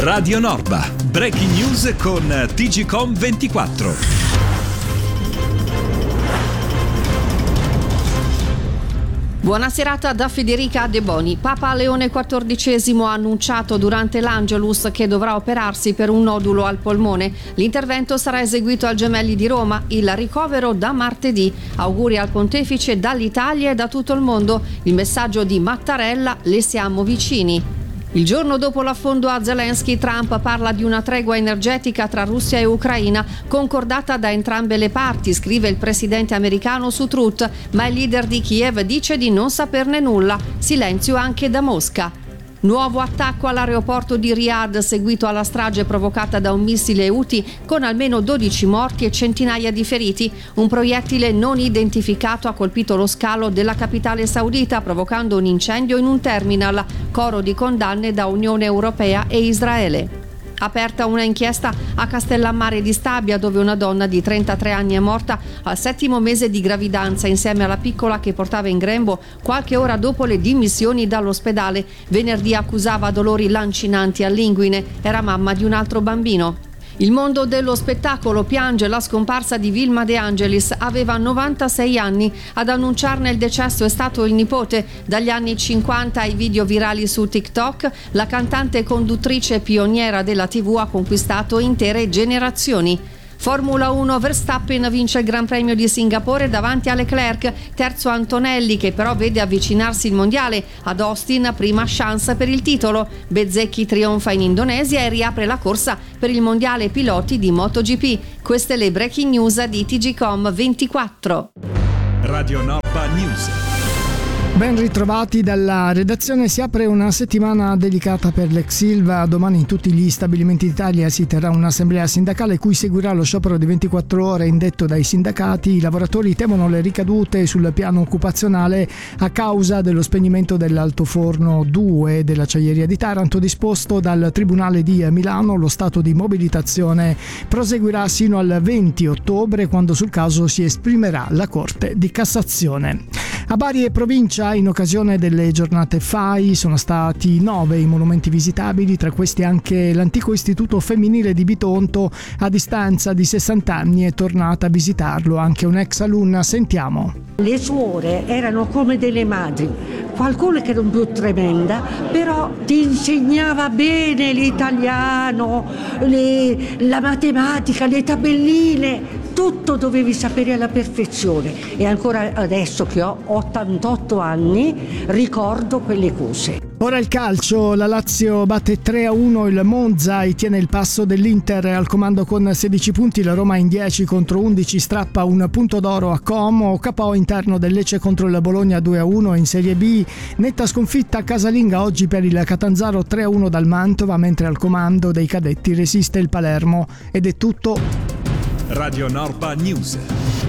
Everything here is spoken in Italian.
Radio Norba, breaking news con TGcom 24. Buona serata da Federica De Boni. Papa Leone XIV ha annunciato durante l'Angelus che dovrà operarsi per un nodulo al polmone. L'intervento sarà eseguito al Gemelli di Roma, il ricovero da martedì. Auguri al pontefice dall'Italia e da tutto il mondo. Il messaggio di Mattarella: le siamo vicini. Il giorno dopo l'affondo a Zelensky, Trump parla di una tregua energetica tra Russia e Ucraina concordata da entrambe le parti, scrive il presidente americano su Truth, ma il leader di Kiev dice di non saperne nulla. Silenzio anche da Mosca. Nuovo attacco all'aeroporto di Riyadh seguito alla strage provocata da un missile Houthi con almeno 12 morti e centinaia di feriti. Un proiettile non identificato ha colpito lo scalo della capitale saudita provocando un incendio in un terminal. Coro di condanne da Unione Europea e Israele. Aperta una inchiesta a Castellammare di Stabia, dove una donna di 33 anni è morta al 7° mese di gravidanza insieme alla piccola che portava in grembo qualche ora dopo le dimissioni dall'ospedale. Venerdì accusava dolori lancinanti all'inguine, era mamma di un altro bambino. Il mondo dello spettacolo piange la scomparsa di Vilma De Angelis, aveva 96 anni. Ad annunciarne il decesso è stato il nipote. Dagli anni 50 ai video virali su TikTok, la cantante e conduttrice pioniera della TV ha conquistato intere generazioni. Formula 1, Verstappen vince il Gran Premio di Singapore davanti a Leclerc, terzo Antonelli che però vede avvicinarsi il mondiale. Ad Austin prima chance per il titolo. Bezzecchi trionfa in Indonesia e riapre la corsa per il mondiale piloti di MotoGP. Queste le breaking news di TGcom 24. Radio Norba News. Ben ritrovati dalla redazione. Si apre una settimana delicata per l'ex Ilva. Domani in tutti gli stabilimenti d'Italia si terrà un'assemblea sindacale cui seguirà lo sciopero di 24 ore indetto dai sindacati. I lavoratori temono le ricadute sul piano occupazionale a causa dello spegnimento dell'altoforno 2 dell'acciaieria di Taranto disposto dal Tribunale di Milano. Lo stato di mobilitazione proseguirà sino al 20 ottobre, quando sul caso si esprimerà la Corte di Cassazione. A Bari e provincia, in occasione delle giornate FAI, sono stati 9 i monumenti visitabili, tra questi anche l'antico istituto femminile di Bitonto. A distanza di 60 anni è tornata a visitarlo anche un'ex alunna. Sentiamo. Le suore erano come delle madri, qualcuno che era un più tremenda, però ti insegnava bene l'italiano, la matematica, le tabelline, tutto dovevi sapere alla perfezione. E ancora adesso che ho 88 anni ricordo quelle cose. Ora il calcio, la Lazio batte 3-1 il Monza e tiene il passo dell'Inter al comando con 16 punti, la Roma in 10 contro 11 strappa un punto d'oro a Como, KO interno del Lecce contro il Bologna 2-1 in Serie B, netta sconfitta casalinga oggi per il Catanzaro 3-1 dal Mantova, mentre al comando dei cadetti resiste il Palermo. Ed è tutto. Radio Norba News.